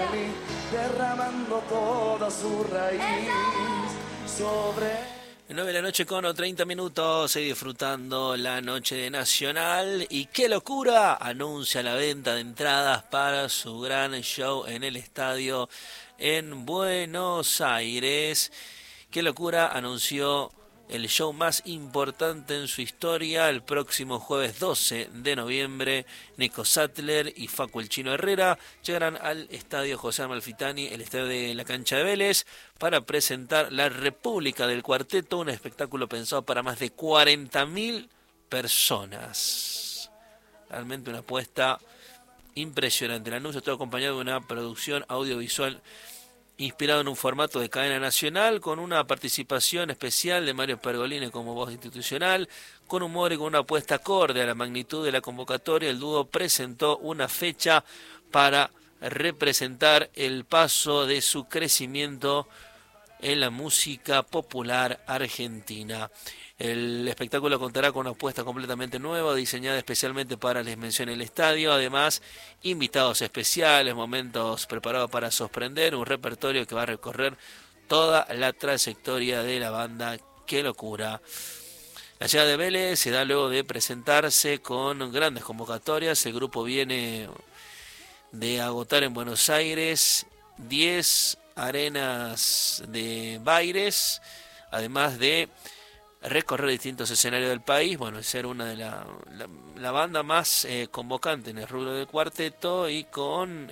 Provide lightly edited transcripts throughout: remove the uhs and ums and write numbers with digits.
mí, derramando toda su raíz sobre... 9 de la noche con 30 minutos, disfrutando la noche de Nacional. Y qué locura, anuncia la venta de entradas para su gran show en el estadio en Buenos Aires. Qué locura, anunció el show más importante en su historia. El próximo jueves 12 de noviembre, Nico Sattler y Facu el Chino Herrera llegarán al estadio José Amalfitani, el estadio de la cancha de Vélez, para presentar La República del Cuarteto, un espectáculo pensado para más de 40.000 personas. Realmente una apuesta impresionante. El anuncio está acompañado de una producción audiovisual inspirado en un formato de cadena nacional, con una participación especial de Mario Pergolini como voz institucional. Con humor y con una apuesta acorde a la magnitud de la convocatoria, el dúo presentó una fecha para representar el paso de su crecimiento en la música popular argentina. El espectáculo contará con una apuesta completamente nueva, diseñada especialmente para, les mencioné, el estadio. Además, invitados especiales, momentos preparados para sorprender, un repertorio que va a recorrer toda la trayectoria de la banda. ¡Qué locura! La llegada de Vélez se da luego de presentarse con grandes convocatorias. El grupo viene de agotar en Buenos Aires 10 arenas de bailes, además de recorrer distintos escenarios del país. Bueno, ser una de la banda más convocante en el rubro del cuarteto y con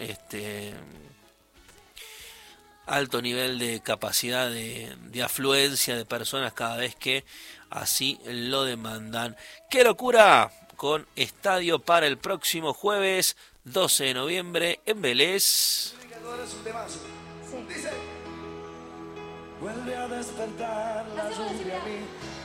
alto nivel de capacidad de afluencia de personas cada vez que así lo demandan. ¡Qué locura! Con estadio para el próximo jueves 12 de noviembre en Vélez. Dice, vuelve a despertar la lluvia a mí.